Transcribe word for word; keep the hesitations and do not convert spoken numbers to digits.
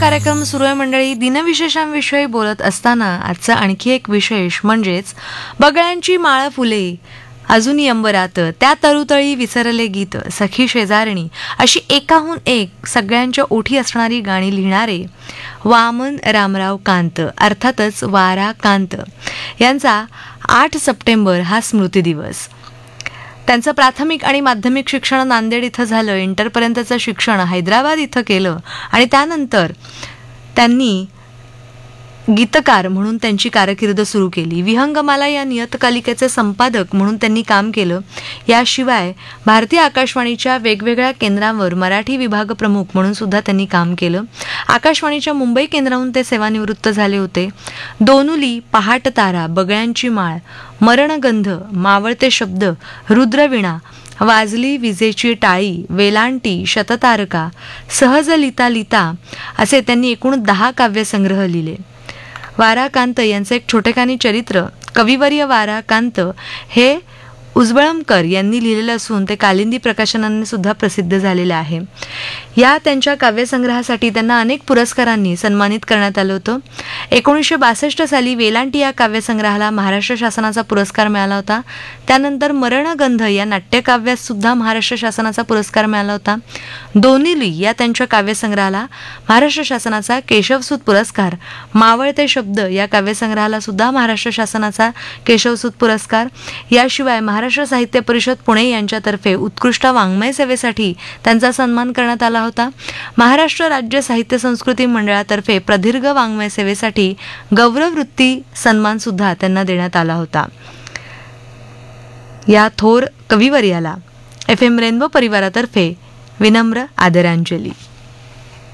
कार्यक्रम सुरू आहे मंडळी. दिनविशेषांविषयी बोलत असताना आजचा आणखी एक विशेष म्हणजेच बगळ्यांची माळ फुले अजूनी अंबरात, त्या तरुतळी विसरले गीत, सखी शेजारणी, अशी एकाहून एक सगळ्यांच्या ओठी असणारी गाणी लिहिणारे वामन रामराव कांत अर्थातच वारा कांत यांचा आठ सप्टेंबर हा स्मृती दिवस. त्यांचं प्राथमिक आणि माध्यमिक शिक्षण नांदेड इथं झालं. इंटरपर्यंतचं शिक्षण हैदराबाद इथं केलं आणि त्यानंतर त्यांनी गीतकार म्हणून त्यांची कारकीर्द सुरू केली. विहंगमाला या नियतकालिकेचे संपादक म्हणून त्यांनी काम केलं. याशिवाय भारतीय आकाशवाणीच्या वेगवेगळ्या केंद्रांवर मराठी विभाग प्रमुख म्हणून सुद्धा त्यांनी काम केलं. आकाशवाणीच्या मुंबई केंद्राहून ते सेवानिवृत्त झाले होते. दोनुली, पहाट तारा, बगळ्यांची माळ, मरणगंध, मावळते शब्द, रुद्रवीणा, वाजली विजेची टाळी, वेलांटी, शततारका, सहज लिता लिता असे त्यांनी एकूण दहा काव्यसंग्रह लिहिले. वाराकांत यांचे एक छोटेखानी चरित्र कविवर्य वाराकांत हे उजबळमकर यांनी लिहिलेलं असून ते कालिंदी प्रकाशनाने सुद्धा प्रसिद्ध झालेलं आहे. या त्यांच्या काव्यसंग्रहासाठी त्यांना अनेक पुरस्कारांनी सन्मानित करण्यात आलं होतं. एकोणीसशे बासष्ट साली वेलांटी या काव्यसंग्रहाला महाराष्ट्र शासनाचा पुरस्कार मिळाला होता. त्यानंतर मरणगंध या नाट्यकाव्यास सुद्धा महाराष्ट्र शासनाचा पुरस्कार मिळाला होता. दोनिली या त्यांच्या काव्यसंग्रहाला महाराष्ट्र शासनाचा केशवसूत पुरस्कार, मावळते शब्द या काव्यसंग्रहाला सुद्धा महाराष्ट्र शासनाचा केशवसूत पुरस्कार, याशिवाय महाराष्ट्र साहित्य परिषद पुणे यांच्यातर्फे उत्कृष्ट वाङ्मय सेवेसाठी त्यांचा सन्मान करण्यात आला होता. महाराष्ट्र राज्य साहित्य संस्कृती मंडळातर्फे प्रदीर्घ वाङ्मय सेवेसाठी गौरववृत्ती सन्मान सुद्धा त्यांना देण्यात आला होता. या थोर कविवर्याला एफ एम रेनबो परिवारातर्फे विनम्र आदरांजली.